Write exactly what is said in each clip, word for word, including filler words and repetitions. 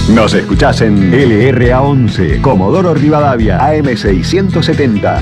Nos escuchás en L R A once, Comodoro Rivadavia, A M seiscientos setenta.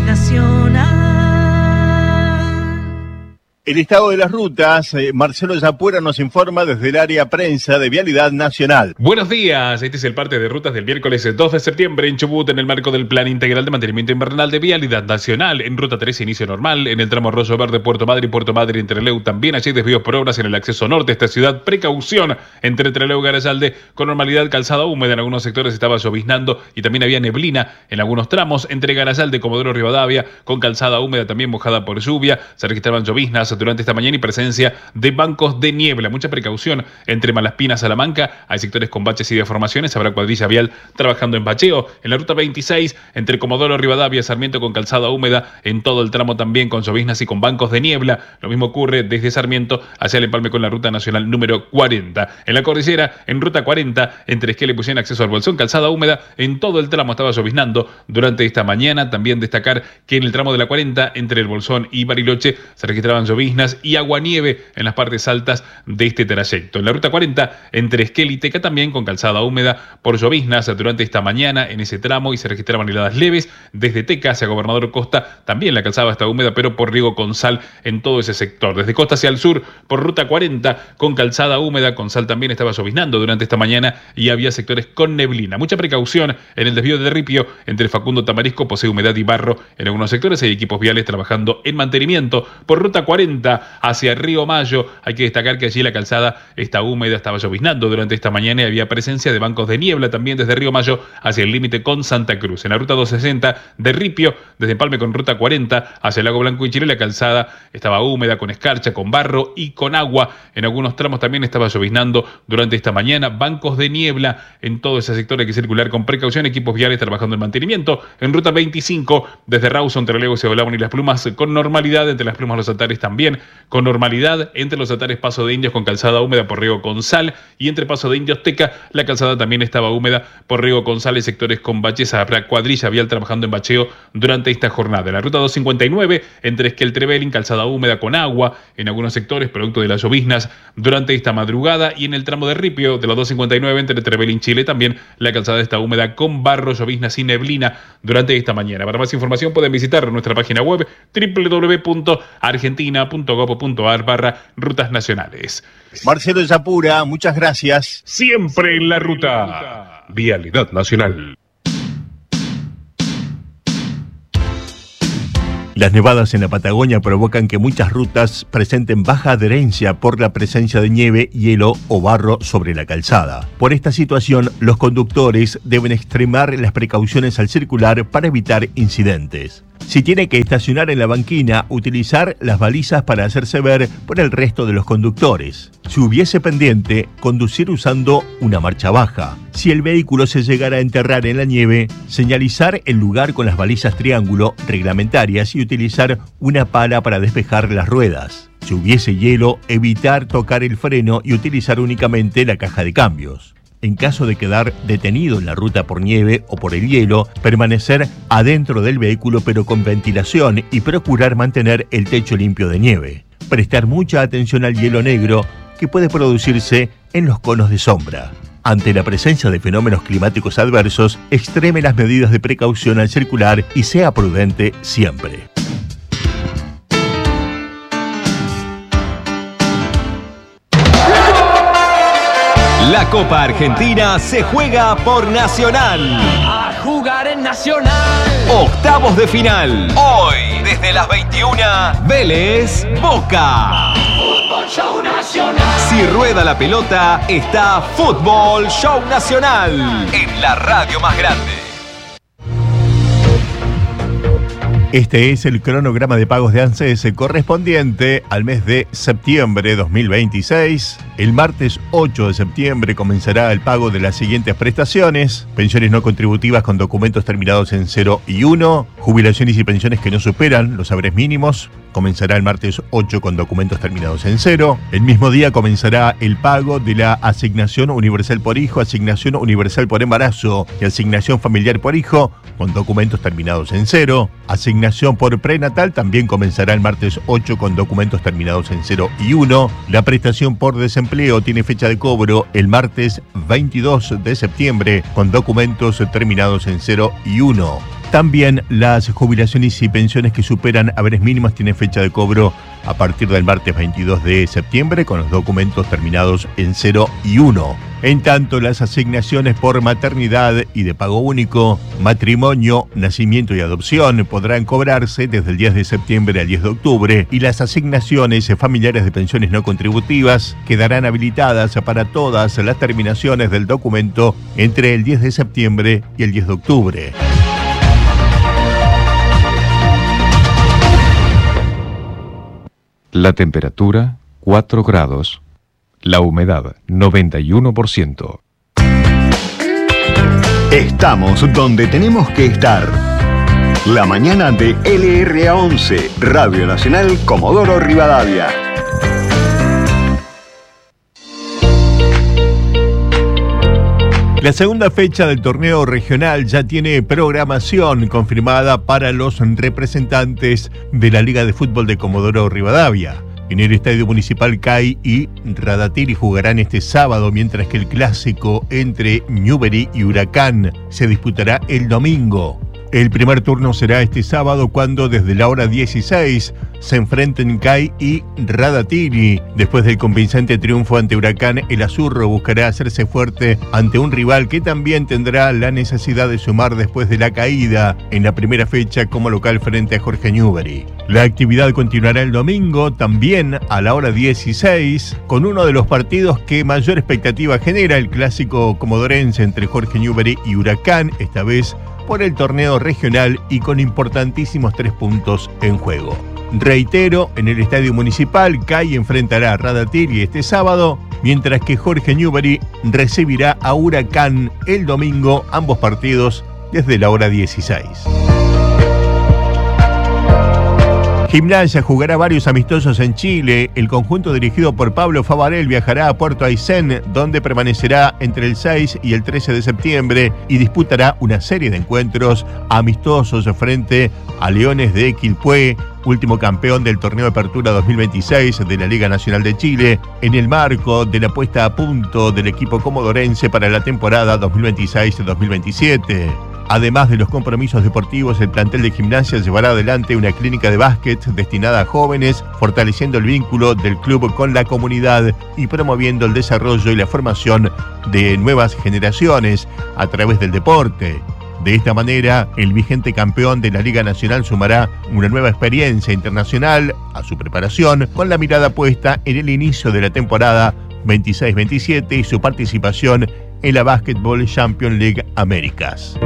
El estado de las rutas, eh, Marcelo Yapura nos informa desde el área prensa de Vialidad Nacional. Buenos días, este es el parte de rutas del miércoles dos de septiembre en Chubut en el marco del Plan Integral de Mantenimiento Invernal de Vialidad Nacional. En Ruta tres inicio normal, en el tramo Arroyo Verde, Puerto Madre y Puerto Madre en Trelew también allí desvíos por obras en el acceso norte a esta ciudad. Precaución entre Trelew y Garayalde con normalidad, calzada húmeda en algunos sectores estaba lloviznando y también había neblina en algunos tramos. Entre Garayalde y Comodoro Rivadavia con calzada húmeda también mojada por lluvia, se registraban lloviznas durante esta mañana y presencia de bancos de niebla. Mucha precaución entre Malaspina y Salamanca. Hay sectores con baches y deformaciones. Habrá cuadrilla vial trabajando en bacheo. En la ruta veintiséis, entre Comodoro Rivadavia y Sarmiento con calzada húmeda. En todo el tramo también con lloviznas y con bancos de niebla. Lo mismo ocurre desde Sarmiento hacia el empalme con la ruta nacional número cuarenta. En la cordillera, en ruta cuarenta, entre Esquel y Puyén, acceso al Bolsón, calzada húmeda. En todo el tramo estaba lloviznando durante esta mañana. También destacar que en el tramo de la cuarenta, entre el Bolsón y Bariloche, se registraban lloviznas y agua-nieve en las partes altas de este trayecto. En la ruta cuarenta, entre Esquel y Teca también con calzada húmeda por lloviznas durante esta mañana en ese tramo y se registraban heladas leves. Desde Teca hacia Gobernador Costa también la calzada está húmeda, pero por riego con sal en todo ese sector. Desde Costa hacia el sur, por ruta cuarenta, con calzada húmeda, con sal también estaba lloviznando durante esta mañana y había sectores con neblina. Mucha precaución en el desvío de Ripio, entre Facundo Tamarisco, posee humedad y barro en algunos sectores. Hay equipos viales trabajando en mantenimiento. Por ruta cuarenta, hacia Río Mayo, hay que destacar que allí la calzada está húmeda, estaba lloviznando durante esta mañana y había presencia de bancos de niebla también desde Río Mayo hacia el límite con Santa Cruz. En la ruta doscientos sesenta de Ripio, desde Empalme con ruta cuarenta hacia el Lago Blanco y Chile, la calzada estaba húmeda, con escarcha, con barro y con agua. En algunos tramos también estaba lloviznando durante esta mañana. Bancos de niebla en todo ese sector, hay que circular con precaución. Equipos viales trabajando en mantenimiento. En ruta veinticinco, desde Rawson, Trelew, Cebolabón y Las Plumas, con normalidad. Entre Las Plumas, Los Altares también con normalidad. Entre Los Altares, Paso de Indios con calzada húmeda por riego con sal. Y entre Paso de Indios, Teca, la calzada también estaba húmeda por riego con sal. Y sectores con baches, habrá cuadrilla vial trabajando en bacheo durante esta jornada. En la ruta doscientos cincuenta y nueve, entre Esquel Trevelin, calzada húmeda con agua en algunos sectores, producto de las lloviznas durante esta madrugada. Y en el tramo de Ripio, de la doscientos cincuenta y nueve, entre Trevelin, Chile, también la calzada está húmeda con barro, lloviznas y neblina durante esta mañana. Para más información pueden visitar nuestra página web doble u doble u doble u punto argentina punto gob punto ar barra rutas nacionales. Marcelo Yapura, muchas gracias. Siempre en la ruta. Vialidad Nacional. Las nevadas en la Patagonia provocan que muchas rutas presenten baja adherencia por la presencia de nieve, hielo o barro sobre la calzada. Por esta situación, los conductores deben extremar las precauciones al circular para evitar incidentes. Si tiene que estacionar en la banquina, utilizar las balizas para hacerse ver por el resto de los conductores. Si hubiese pendiente, conducir usando una marcha baja. Si el vehículo se llegara a enterrar en la nieve, señalizar el lugar con las balizas triángulo reglamentarias y utilizar una pala para despejar las ruedas. Si hubiese hielo, evitar tocar el freno y utilizar únicamente la caja de cambios. En caso de quedar detenido en la ruta por nieve o por el hielo, permanecer adentro del vehículo pero con ventilación y procurar mantener el techo limpio de nieve. Prestar mucha atención al hielo negro que puede producirse en los conos de sombra. Ante la presencia de fenómenos climáticos adversos, extreme las medidas de precaución al circular y sea prudente siempre. La Copa Argentina se juega por Nacional. A jugar en Nacional. Octavos de final. Hoy, desde las veintiuna, Vélez Boca. Fútbol Show Nacional. Si rueda la pelota, está Fútbol Show Nacional. En la radio más grande. Este es el cronograma de pagos de ANSES correspondiente al mes de septiembre dos mil veintiséis. El martes ocho de septiembre comenzará el pago de las siguientes prestaciones: pensiones no contributivas con documentos terminados en cero y uno, jubilaciones y pensiones que no superan los haberes mínimos. Comenzará el martes ocho con documentos terminados en cero. El mismo día comenzará el pago de la asignación universal por hijo, asignación universal por embarazo y asignación familiar por hijo con documentos terminados en cero. Asignación por prenatal también comenzará el martes ocho con documentos terminados en cero y uno. La prestación por desempleo desempleo tiene fecha de cobro el martes veintidós de septiembre con documentos terminados en cero y uno. También las jubilaciones y pensiones que superan haberes mínimos tienen fecha de cobro a partir del martes veintidós de septiembre con los documentos terminados en cero y uno. En tanto, las asignaciones por maternidad y de pago único, matrimonio, nacimiento y adopción podrán cobrarse desde el diez de septiembre al diez de octubre y las asignaciones familiares de pensiones no contributivas quedarán habilitadas para todas las terminaciones del documento entre el diez de septiembre y el diez de octubre. La temperatura, cuatro grados. La humedad, noventa y uno por ciento. Estamos donde tenemos que estar. La mañana de L R A once, Radio Nacional Comodoro Rivadavia. La segunda fecha del torneo regional ya tiene programación confirmada para los representantes de la Liga de Fútbol de Comodoro Rivadavia. En el Estadio Municipal C A I y Radatiri jugarán este sábado, mientras que el clásico entre Newbery y Huracán se disputará el domingo. El primer turno será este sábado cuando desde la hora dieciséis se enfrenten C A I y Radatiri. Después del convincente triunfo ante Huracán, el Azurro buscará hacerse fuerte ante un rival que también tendrá la necesidad de sumar después de la caída en la primera fecha como local frente a Jorge Newbery. La actividad continuará el domingo, también a la hora dieciséis, con uno de los partidos que mayor expectativa genera, el clásico comodorense entre Jorge Newbery y Huracán, esta vez por el torneo regional y con importantísimos tres puntos en juego. Reitero, en el Estadio Municipal, C A I enfrentará a Radatiri este sábado, mientras que Jorge Newbery recibirá a Huracán el domingo, ambos partidos desde la hora dieciséis. Gimnasia jugará varios amistosos en Chile. El conjunto dirigido por Pablo Favarel viajará a Puerto Aysén, donde permanecerá entre el seis y el trece de septiembre y disputará una serie de encuentros amistosos frente a Leones de Quilpué, último campeón del torneo de apertura dos mil veintiséis de la Liga Nacional de Chile, en el marco de la puesta a punto del equipo comodorense para la temporada dos mil veintiséis dos mil veintisiete. Además de los compromisos deportivos, el plantel de Gimnasia llevará adelante una clínica de básquet destinada a jóvenes, fortaleciendo el vínculo del club con la comunidad y promoviendo el desarrollo y la formación de nuevas generaciones a través del deporte. De esta manera, el vigente campeón de la Liga Nacional sumará una nueva experiencia internacional a su preparación, con la mirada puesta en el inicio de la temporada veintiséis veintisiete y su participación en la Basketball Champions League Américas.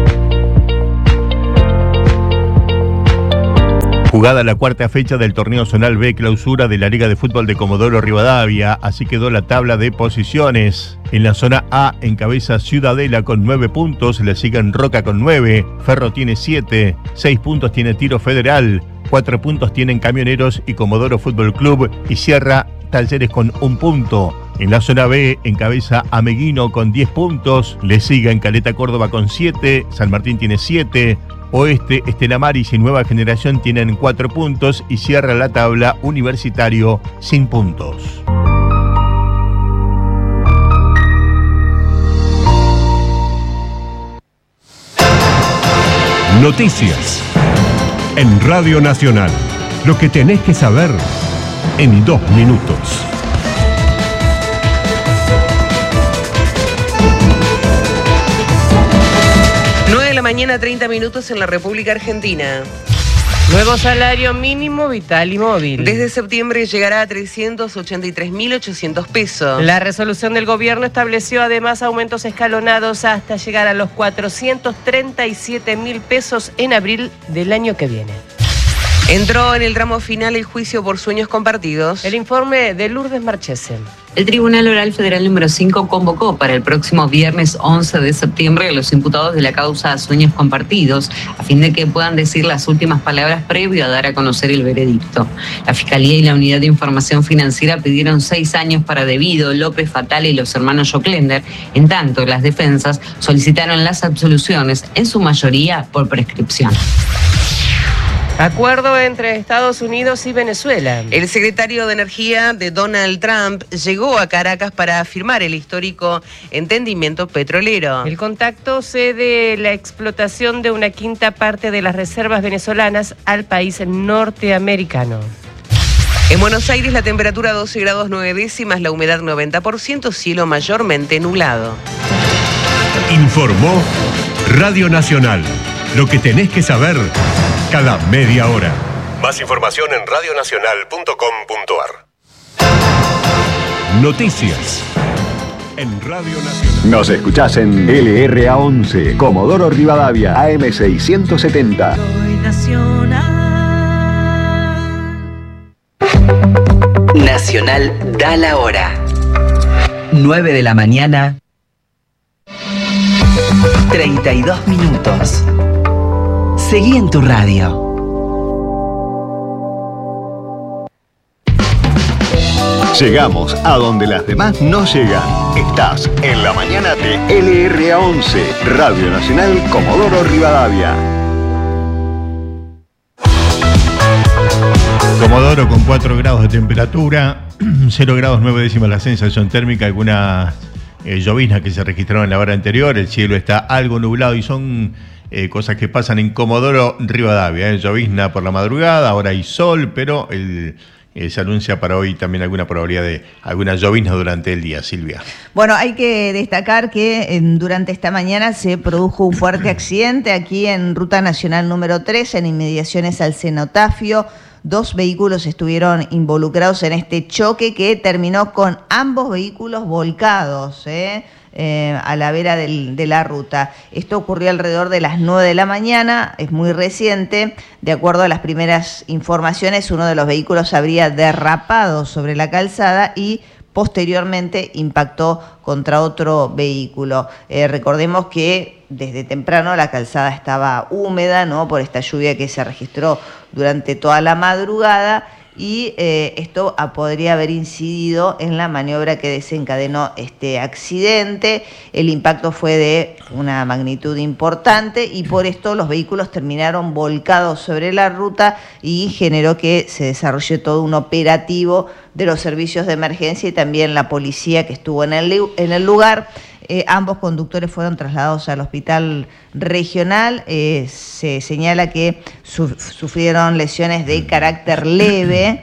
Jugada la cuarta fecha del torneo zonal B clausura de la Liga de Fútbol de Comodoro Rivadavia, así quedó la tabla de posiciones. En la zona A encabeza Ciudadela con nueve puntos, le siguen Roca con nueve, Ferro tiene siete, seis puntos tiene Tiro Federal, cuatro puntos tienen Camioneros y Comodoro Fútbol Club y cierra Talleres con un punto. En la zona B encabeza Ameguino con diez puntos, le siguen Caleta Córdoba con siete, San Martín tiene siete, Oeste, Estela Maris y Nueva Generación tienen cuatro puntos y cierra la tabla Universitario sin puntos. Noticias en Radio Nacional. Lo que tenés que saber en dos minutos. nueve de la mañana, treinta minutos en la República Argentina. Nuevo salario mínimo vital y móvil. Desde septiembre llegará a trescientos ochenta y tres mil ochocientos pesos. La resolución del gobierno estableció además aumentos escalonados hasta llegar a los cuatrocientos treinta y siete mil pesos en abril del año que viene. Entró en el tramo final el juicio por sueños compartidos. El informe de Lourdes Marchesen. El Tribunal Oral Federal número cinco convocó para el próximo viernes once de septiembre a los imputados de la causa Sueños Compartidos, a fin de que puedan decir las últimas palabras previo a dar a conocer el veredicto. La Fiscalía y la Unidad de Información Financiera pidieron seis años para Devido, López Fatale y los hermanos Joclender. En tanto, las defensas solicitaron las absoluciones, en su mayoría por prescripción. Acuerdo entre Estados Unidos y Venezuela. El secretario de Energía de Donald Trump llegó a Caracas para firmar el histórico entendimiento petrolero. El contacto cede la explotación de una quinta parte de las reservas venezolanas al país norteamericano. En Buenos Aires la temperatura doce grados nueve décimas, la humedad noventa por ciento, cielo mayormente nublado. Informó Radio Nacional. Lo que tenés que saber cada media hora. Más información en radionacional punto com punto ar. Noticias en Radio Nacional. Nos escuchás en L R A once, Comodoro Rivadavia, A M seiscientos setenta. Nacional da la hora. nueve de la mañana, treinta y dos minutos. Seguí en tu radio. Llegamos a donde las demás no llegan. Estás en la mañana de L R A once, Radio Nacional Comodoro Rivadavia. Comodoro con cuatro grados de temperatura, cero grados nueve décimas la sensación térmica, algunas eh, lloviznas que se registraron en la hora anterior, el cielo está algo nublado y son eh, cosas que pasan en Comodoro Rivadavia, eh, llovizna por la madrugada, ahora hay sol, pero el, eh, se anuncia para hoy también alguna probabilidad de alguna llovizna durante el día, Silvia. Bueno, hay que destacar que en, durante esta mañana se produjo un fuerte accidente aquí en Ruta Nacional número tres, en inmediaciones al cenotafio. Dos vehículos estuvieron involucrados en este choque que terminó con ambos vehículos volcados ¿eh? Eh, a la vera del, de la ruta. Esto ocurrió alrededor de las nueve de la mañana, es muy reciente. De acuerdo a las primeras informaciones, uno de los vehículos habría derrapado sobre la calzada y posteriormente impactó contra otro vehículo. Eh, recordemos que desde temprano la calzada estaba húmeda, ¿no? Por esta lluvia que se registró durante toda la madrugada y eh, esto podría haber incidido en la maniobra que desencadenó este accidente. El impacto fue de una magnitud importante y por esto los vehículos terminaron volcados sobre la ruta y generó que se desarrolle todo un operativo de los servicios de emergencia y también la policía que estuvo en el, en el lugar. Eh, ambos conductores fueron trasladados al hospital regional. Eh, se señala que su, sufrieron lesiones de carácter leve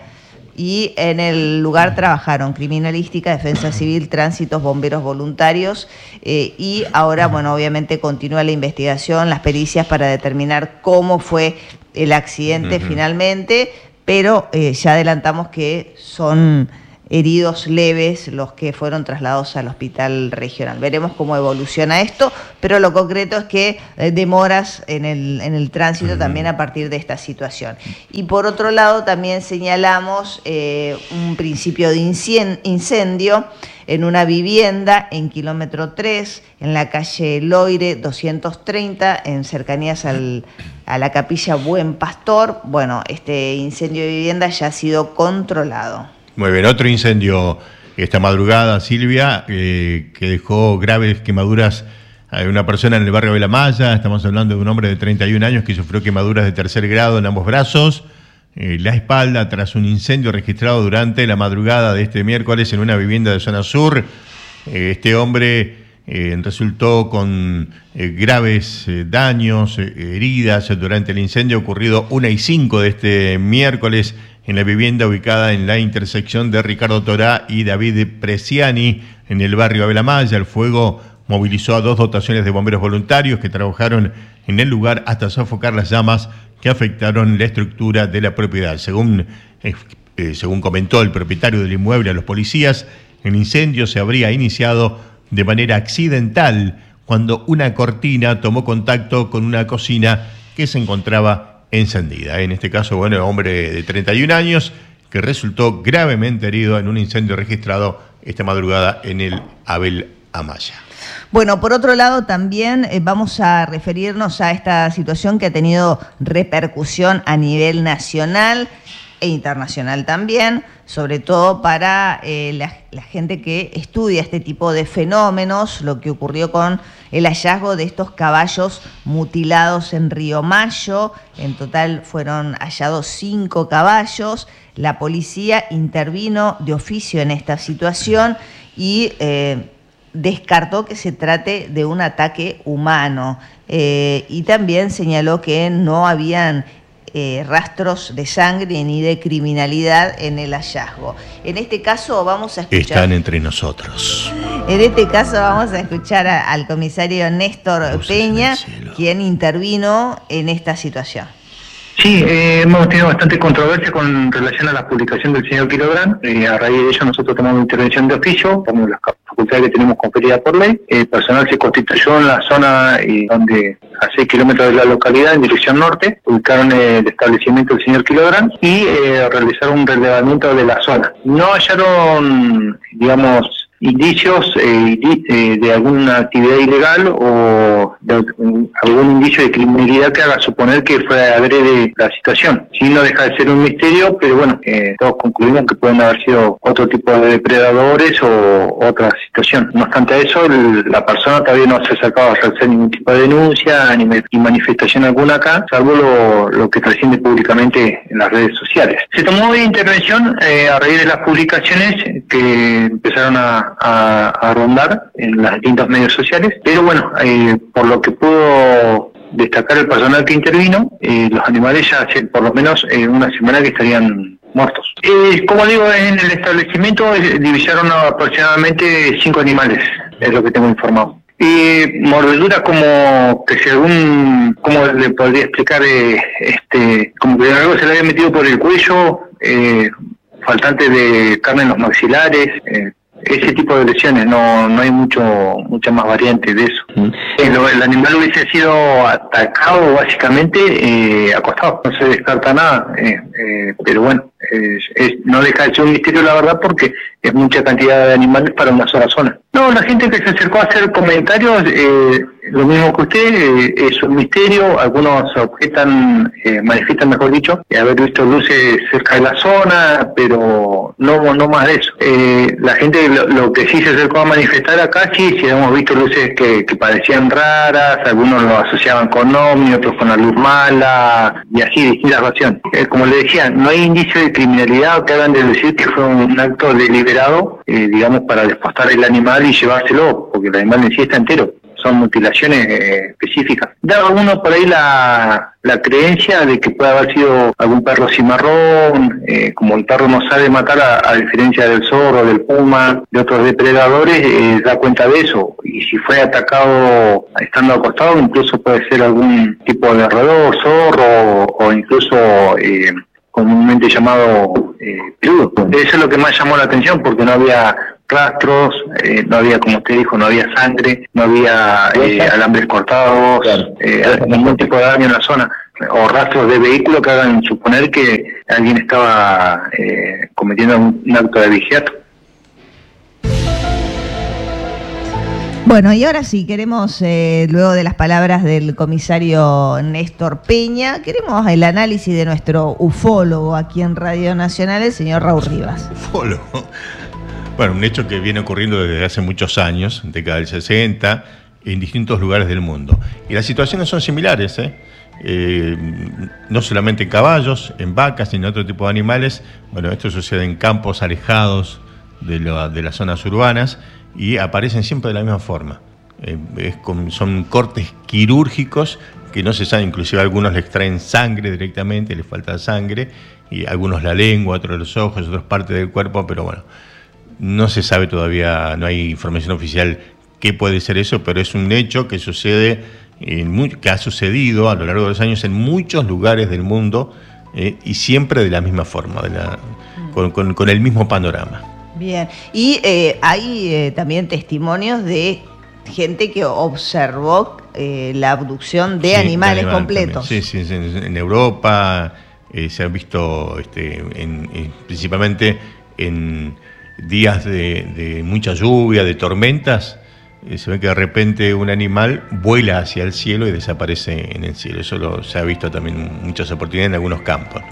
y en el lugar trabajaron criminalística, defensa civil, tránsitos, bomberos voluntarios eh, y ahora, bueno, obviamente continúa la investigación, las pericias para determinar cómo fue el accidente uh-huh. finalmente, pero eh, ya adelantamos que son heridos leves los que fueron trasladados al hospital regional. Veremos cómo evoluciona esto, pero lo concreto es que eh, demoras en el, en el tránsito uh-huh. también a partir de esta situación. Y por otro lado también señalamos eh, un principio de incendio en una vivienda en kilómetro tres, en la calle Loire doscientos treinta, en cercanías al, a la capilla Buen Pastor. Bueno, este incendio de vivienda ya ha sido controlado. Muy bien, otro incendio esta madrugada, Silvia, eh, que dejó graves quemaduras a una persona en el barrio de La Maya. Estamos hablando de un hombre de treinta y un años que sufrió quemaduras de tercer grado en ambos brazos, eh, la espalda, tras un incendio registrado durante la madrugada de este miércoles en una vivienda de zona sur. Eh, este hombre eh, resultó con eh, graves eh, daños, eh, heridas durante el incendio ocurrido una y cinco de este miércoles en la vivienda ubicada en la intersección de Ricardo Torá y David Preciani, en el barrio Abel Amaya. El fuego movilizó a dos dotaciones de bomberos voluntarios que trabajaron en el lugar hasta sofocar las llamas que afectaron la estructura de la propiedad. Según, eh, eh, según comentó el propietario del inmueble a los policías, el incendio se habría iniciado de manera accidental cuando una cortina tomó contacto con una cocina que se encontraba encendida. En este caso, bueno, hombre de treinta y un años que resultó gravemente herido en un incendio registrado esta madrugada en el Abel Amaya. Bueno, por otro lado también eh, vamos a referirnos a esta situación que ha tenido repercusión a nivel nacional. e internacional también, sobre todo para eh, la, la gente que estudia este tipo de fenómenos, lo que ocurrió con el hallazgo de estos caballos mutilados en Río Mayo. En total fueron hallados cinco caballos. La policía intervino de oficio en esta situación y eh, descartó que se trate de un ataque humano, eh, y también señaló que no habían eh, rastros de sangre ni de criminalidad en el hallazgo. En este caso vamos a escuchar... Están entre nosotros. En este caso vamos a escuchar a, al comisario Néstor Peña, quien intervino en esta situación. Sí, eh, hemos tenido bastante controversia con relación a la publicación del señor Kilográn. Eh, a raíz de ello nosotros tomamos intervención de oficio, como las facultades que tenemos conferida por ley. El personal se constituyó en la zona eh, donde a seis kilómetros de la localidad, en dirección norte, ubicaron el establecimiento del señor Kilográn y eh, realizaron un relevamiento de la zona. No hallaron, digamos, indicios eh, eh, de alguna actividad ilegal o de um, algún indicio de criminalidad que haga suponer que fue adrede la situación. Sí, no deja de ser un misterio, pero bueno, eh, todos concluimos que pueden haber sido otro tipo de depredadores o otra situación. No obstante eso, el, la persona todavía no se ha sacado a realizar ningún tipo de denuncia ni, ni manifestación alguna acá, salvo lo, lo que trasciende públicamente en las redes sociales. Se tomó una intervención eh, a raíz de las publicaciones que empezaron a A, a rondar en los distintos medios sociales, pero bueno, eh, por lo que pudo destacar el personal que intervino, eh, los animales ya hace por lo menos eh, una semana que estarían muertos. Eh, como digo, en el establecimiento eh, divisaron aproximadamente cinco animales, es lo que tengo informado. Y mordeduras como que según, ¿cómo le podría explicar? Eh, este, como que algo se le había metido por el cuello, eh, faltante de carne en los maxilares, eh, ese tipo de lesiones, no no hay mucho mucha más variante de eso. Mm. El, el animal hubiese sido atacado básicamente eh, acostado, no se descarta nada, eh, eh, pero bueno, es, es, no deja de ser un misterio la verdad porque es mucha cantidad de animales para una sola zona. No, la gente que se acercó a hacer comentarios, eh, lo mismo que usted, eh, es un misterio, algunos objetan, eh, manifiestan mejor dicho, haber visto luces cerca de la zona, pero no no más de eso. Eh, la gente lo, lo que sí se acercó a manifestar acá, sí, sí hemos visto luces que, que parecían raras, algunos lo asociaban con ovni, otros con la luz mala, y así distintas razones. Eh, como le decía, no hay indicio de criminalidad que hagan de decir que fue un acto deliberado, eh, digamos, para despostar el animal y llevárselo, porque el animal en sí está entero. Son mutilaciones eh, específicas. Da uno por ahí la, la creencia de que puede haber sido algún perro cimarrón, eh, como el perro no sabe matar a, a diferencia del zorro, del puma, de otros depredadores, eh, da cuenta de eso. Y si fue atacado estando acostado, incluso puede ser algún tipo de roedor, zorro o incluso eh, comúnmente llamado eh, peludo. Eso es lo que más llamó la atención porque no había rastros, eh, no había, como usted dijo, no había sangre, no había eh, alambres cortados, claro. eh, ningún tipo de daño en la zona, o rastros de vehículo que hagan suponer que alguien estaba eh, cometiendo un, un acto de vigiato. Bueno, y ahora sí, queremos, eh, luego de las palabras del comisario Néstor Peña, queremos el análisis de nuestro ufólogo aquí en Radio Nacional, el señor Raúl Rivas. Ufólogo. Bueno, un hecho que viene ocurriendo desde hace muchos años, década del sesenta, en distintos lugares del mundo. Y las situaciones son similares, ¿eh? Eh, no solamente en caballos, en vacas, sino en otro tipo de animales. Bueno, esto sucede en campos alejados de, lo, de las zonas urbanas y aparecen siempre de la misma forma. Eh, es con, son cortes quirúrgicos que no se sabe, inclusive algunos le extraen sangre directamente, les falta sangre, y algunos la lengua, otros los ojos, otras partes del cuerpo, pero bueno, no se sabe todavía, no hay información oficial qué puede ser eso, pero es un hecho que sucede, en muy, que ha sucedido a lo largo de los años en muchos lugares del mundo eh, y siempre de la misma forma, de la, con, con, con el mismo panorama. Bien, y eh, hay eh, también testimonios de gente que observó eh, la abducción de sí, animales animal completos. Sí, sí, sí, en Europa eh, se ha visto este, en, en, principalmente en días de, de mucha lluvia, de tormentas, eh, se ve que de repente un animal vuela hacia el cielo y desaparece en el cielo. Eso lo, se ha visto también en muchas oportunidades en algunos campos, ¿no?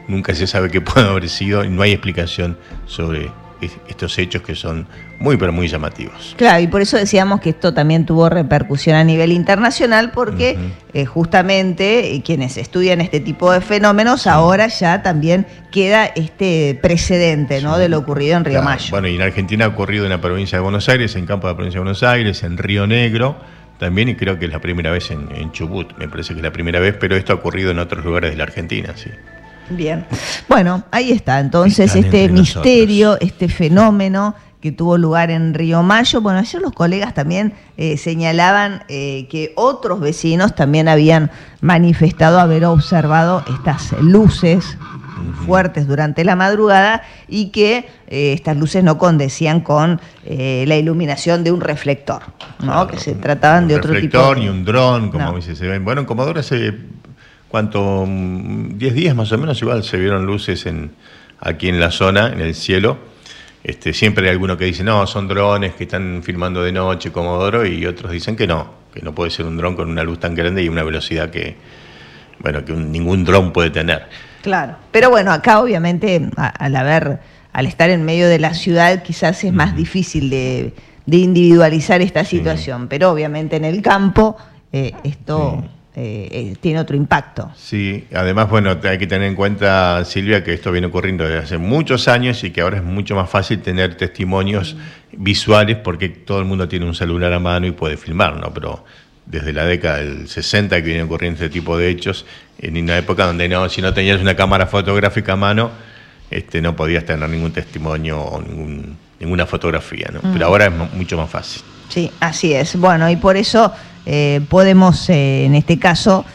nunca se sabe qué puede haber sido y no hay explicación sobre estos hechos que son muy pero muy llamativos. Claro, y por eso decíamos que esto también tuvo repercusión a nivel internacional, porque uh-huh. eh, justamente eh, quienes estudian este tipo de fenómenos, sí. ahora ya también queda este precedente, ¿no? Sí. de lo ocurrido en Río claro. Mayo. Bueno, y en Argentina ha ocurrido en la provincia de Buenos Aires, en Campo de la provincia de Buenos Aires, en Río Negro también, y creo que es la primera vez en, en Chubut, me parece que es la primera vez, pero esto ha ocurrido en otros lugares de la Argentina, sí. Bien, bueno, ahí está entonces Están este misterio, nosotros. este fenómeno que tuvo lugar en Río Mayo. Bueno, ayer los colegas también eh, señalaban eh, que otros vecinos también habían manifestado haber observado estas luces uh-huh. fuertes durante la madrugada y que eh, estas luces no condecían con eh, la iluminación de un reflector, ¿no? Claro, que se trataban de otro tipo de... reflector ni un dron, como no. a veces se ven. Bueno, en Comodoro se... ¿Cuánto? diez días más o menos igual se vieron luces en, aquí en la zona, en el cielo. Este, siempre hay alguno que dice, no, son drones que están filmando de noche, Comodoro, y otros dicen que no, que no puede ser un dron con una luz tan grande y una velocidad que, bueno, que un, ningún dron puede tener. Claro, pero bueno, acá obviamente a, al haber, al estar en medio de la ciudad quizás es más uh-huh. difícil de, de individualizar esta situación, sí. pero obviamente en el campo eh, esto... Sí. Eh, eh, tiene otro impacto. Sí, además, bueno, hay que tener en cuenta, Silvia, que esto viene ocurriendo desde hace muchos años y que ahora es mucho más fácil tener testimonios mm. visuales porque todo el mundo tiene un celular a mano y puede filmar, ¿no? Pero desde la década del sesenta que viene ocurriendo este tipo de hechos, en una época donde no, si no tenías una cámara fotográfica a mano, este, no podías tener ningún testimonio o ningún, ninguna fotografía, ¿no? Mm. Pero ahora es mucho más fácil. Sí, así es. Bueno, y por eso eh, podemos, eh, en este caso,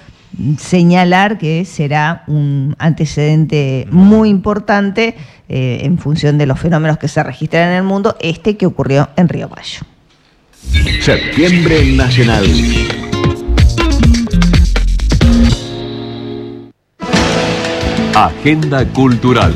señalar que será un antecedente muy importante eh, en función de los fenómenos que se registran en el mundo, este que ocurrió en Río Mayo. Septiembre Nacional. Agenda cultural.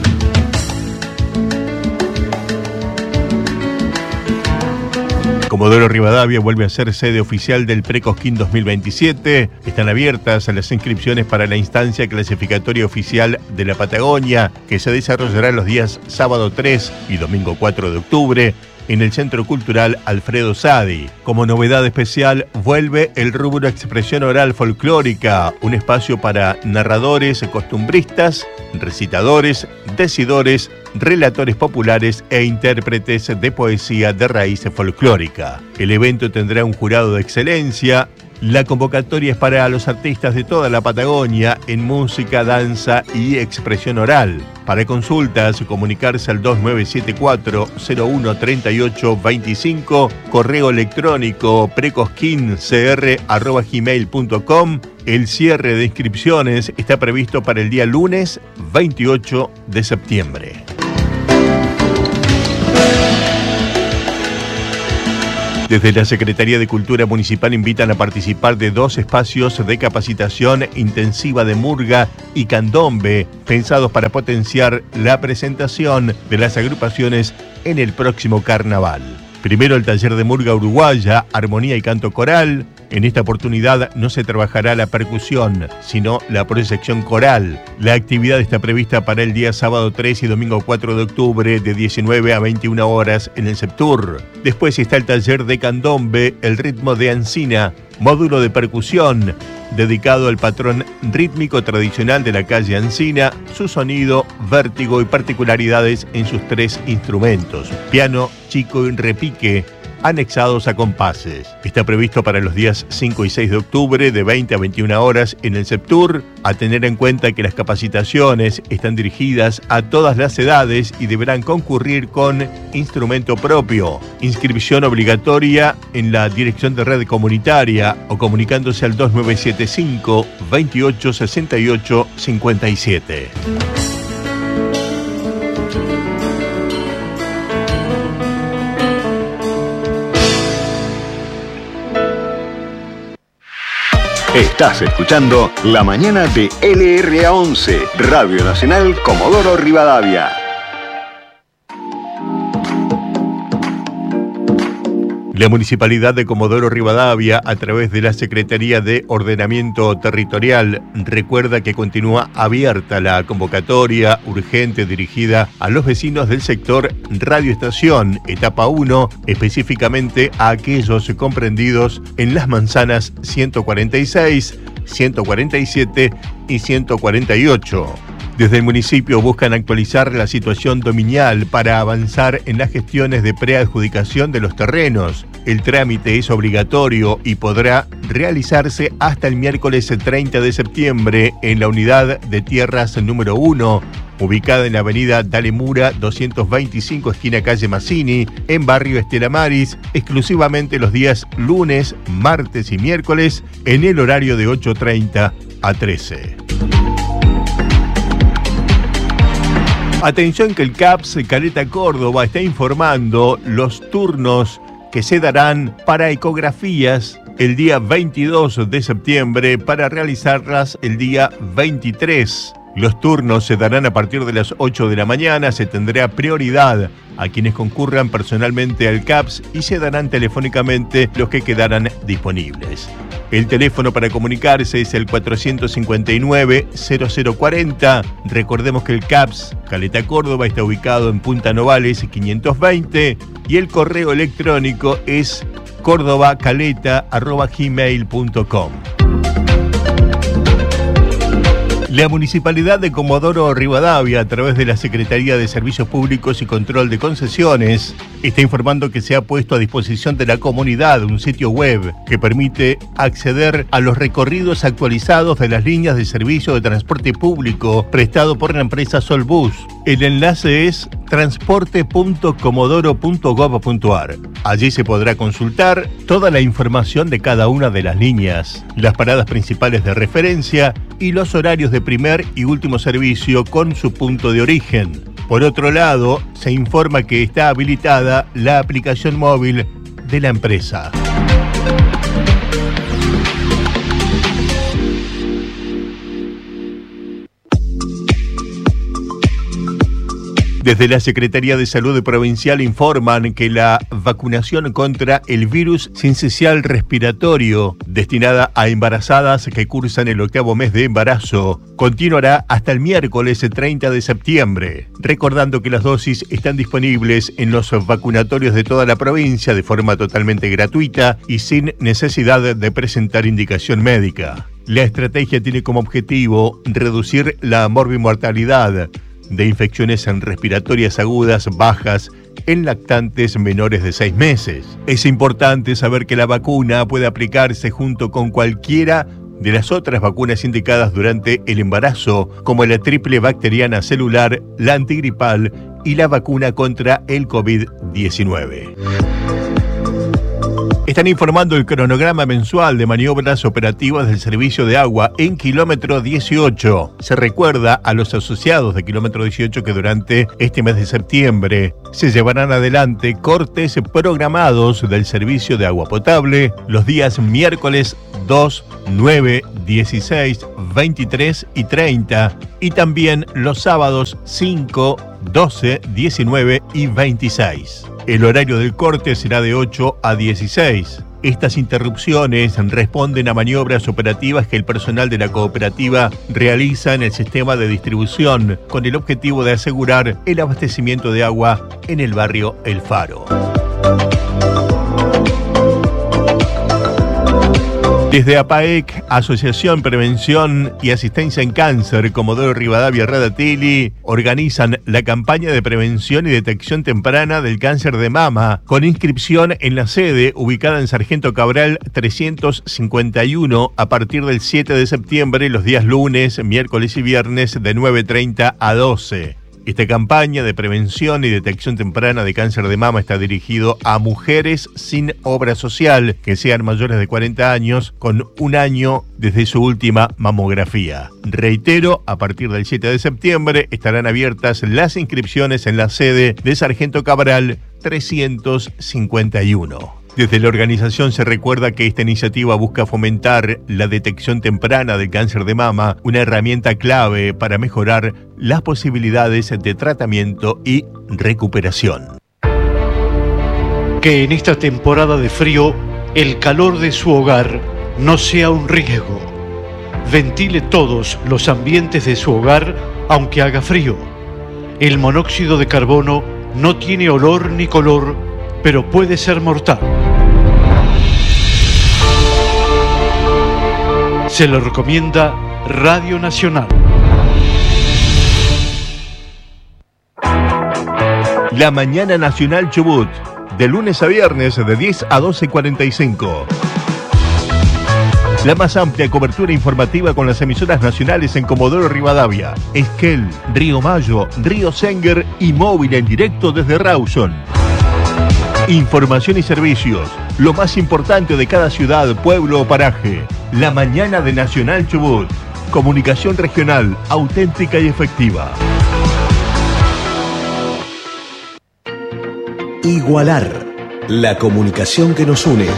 Comodoro Rivadavia vuelve a ser sede oficial del Precosquín dos mil veintisiete. Están abiertas las inscripciones para la instancia clasificatoria oficial de la Patagonia, que se desarrollará los días sábado tres y domingo cuatro de octubre en el Centro Cultural Alfredo Sadi. Como novedad especial, vuelve el rubro Expresión Oral Folclórica, un espacio para narradores, costumbristas, recitadores, decidores, relatores populares e intérpretes de poesía de raíz folclórica. El evento tendrá un jurado de excelencia. La convocatoria es para los artistas de toda la Patagonia en música, danza y expresión oral. Para consultas, comunicarse al dos nueve siete cuatro cero uno tres ocho dos cinco, correo electrónico precosquincr arroba gmail punto com. El cierre de inscripciones está previsto para el día lunes veintiocho de septiembre. Desde la Secretaría de Cultura Municipal invitan a participar de dos espacios de capacitación intensiva de murga y candombe, pensados para potenciar la presentación de las agrupaciones en el próximo carnaval. Primero, el taller de murga uruguaya, armonía y canto coral. En esta oportunidad no se trabajará la percusión, sino la proyección coral. La actividad está prevista para el día sábado tres y domingo cuatro de octubre de diecinueve a veintiuna horas en el Septur. Después está el taller de candombe, el ritmo de Ancina, módulo de percusión, dedicado al patrón rítmico tradicional de la calle Ancina, su sonido, vértigo y particularidades en sus tres instrumentos, piano, chico y repique, anexados a compases. Está previsto para los días cinco y seis de octubre de veinte a veintiuna horas en el Septur, a tener en cuenta que las capacitaciones están dirigidas a todas las edades y deberán concurrir con instrumento propio. Inscripción obligatoria en la Dirección de Red Comunitaria o comunicándose al dos nueve siete cinco, veintiocho sesenta y ocho cincuenta y siete. Estás escuchando La Mañana de L R A once, Radio Nacional Comodoro Rivadavia. La Municipalidad de Comodoro Rivadavia, a través de la Secretaría de Ordenamiento Territorial, recuerda que continúa abierta la convocatoria urgente dirigida a los vecinos del sector Radioestación, etapa uno, específicamente a aquellos comprendidos en las manzanas ciento cuarenta y seis, ciento cuarenta y siete y ciento cuarenta y ocho. Desde el municipio buscan actualizar la situación dominial para avanzar en las gestiones de preadjudicación de los terrenos. El trámite es obligatorio y podrá realizarse hasta el miércoles treinta de septiembre en la unidad de tierras número uno, ubicada en la avenida Dalemura doscientos veinticinco, esquina calle Mazzini, en barrio Estela Maris, exclusivamente los días lunes, martes y miércoles, en el horario de ocho treinta a trece. Atención que el C A P S Caleta Córdoba está informando los turnos que se darán para ecografías el día veintidós de septiembre para realizarlas el día veintitrés. Los turnos se darán a partir de las ocho de la mañana, se tendrá prioridad a quienes concurran personalmente al C A P S y se darán telefónicamente los que quedarán disponibles. El teléfono para comunicarse es el cuatrocientos cincuenta y nueve, cero cero cuarenta. Recordemos que el C A P S Caleta Córdoba está ubicado en Punta Novales quinientos veinte y el correo electrónico es cordobacaleta arroba gmail punto com. La Municipalidad de Comodoro Rivadavia, a través de la Secretaría de Servicios Públicos y Control de Concesiones, está informando que se ha puesto a disposición de la comunidad un sitio web que permite acceder a los recorridos actualizados de las líneas de servicio de transporte público prestado por la empresa Solbus. El enlace es transporte punto comodoro punto gob punto ar. Allí se podrá consultar toda la información de cada una de las líneas, las paradas principales de referencia y los horarios de primer y último servicio con su punto de origen. Por otro lado, se informa que está habilitada la aplicación móvil de la empresa. Desde la Secretaría de Salud Provincial informan que la vacunación contra el virus sincicial respiratorio, destinada a embarazadas que cursan el octavo mes de embarazo, continuará hasta el miércoles treinta de septiembre. Recordando que las dosis están disponibles en los vacunatorios de toda la provincia de forma totalmente gratuita y sin necesidad de presentar indicación médica. La estrategia tiene como objetivo reducir la morbimortalidad de infecciones respiratorias agudas bajas en lactantes menores de seis meses. Es importante saber que la vacuna puede aplicarse junto con cualquiera de las otras vacunas indicadas durante el embarazo, como la triple bacteriana celular, la antigripal y la vacuna contra el COVID diecinueve. Están informando el cronograma mensual de maniobras operativas del servicio de agua en kilómetro dieciocho. Se recuerda a los asociados de kilómetro dieciocho que durante este mes de septiembre se llevarán adelante cortes programados del servicio de agua potable los días miércoles dos, nueve, dieciséis, veintitrés y treinta y también los sábados cinco, doce, diecinueve y veintiséis. El horario del corte será de ocho a dieciséis. Estas interrupciones responden a maniobras operativas que el personal de la cooperativa realiza en el sistema de distribución con el objetivo de asegurar el abastecimiento de agua en el barrio El Faro. Desde APAEC, Asociación Prevención y Asistencia en Cáncer, Comodoro Rivadavia Radatili, organizan la campaña de prevención y detección temprana del cáncer de mama, con inscripción en la sede ubicada en Sargento Cabral trescientos cincuenta y uno a partir del siete de septiembre, los días lunes, miércoles y viernes de nueve treinta a doce. Esta campaña de prevención y detección temprana de cáncer de mama está dirigido a mujeres sin obra social que sean mayores de cuarenta años con un año desde su última mamografía. Reitero, a partir del siete de septiembre estarán abiertas las inscripciones en la sede de Sargento Cabral trescientos cincuenta y uno. Desde la organización se recuerda que esta iniciativa busca fomentar la detección temprana del cáncer de mama, una herramienta clave para mejorar las posibilidades de tratamiento y recuperación. Que en esta temporada de frío el calor de su hogar no sea un riesgo. Ventile todos los ambientes de su hogar aunque haga frío. El monóxido de carbono no tiene olor ni color, pero puede ser mortal. Se lo recomienda Radio Nacional. La Mañana Nacional Chubut, de lunes a viernes de diez a doce cuarenta y cinco. La más amplia cobertura informativa con las emisoras nacionales en Comodoro Rivadavia, Esquel, Río Mayo, Río Senguer y móvil en directo desde Rawson. Información y servicios, lo más importante de cada ciudad, pueblo o paraje. La Mañana de Nacional Chubut. Comunicación regional, auténtica y efectiva. Igualar, la comunicación que nos une.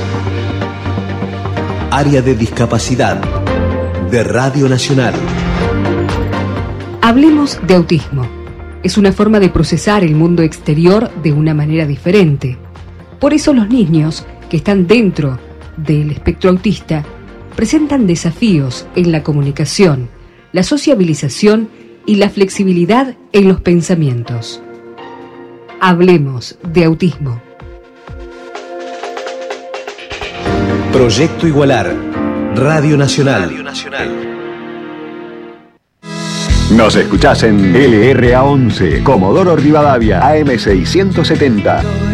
Área de discapacidad de Radio Nacional. Hablemos de autismo. Es una forma de procesar el mundo exterior de una manera diferente. Por eso los niños que están dentro del espectro autista presentan desafíos en la comunicación, la sociabilización y la flexibilidad en los pensamientos. Hablemos de autismo. Proyecto Igualar, Radio Nacional. Radio Nacional. Nos escuchás en L R A once, Comodoro Rivadavia, A M seiscientos setenta.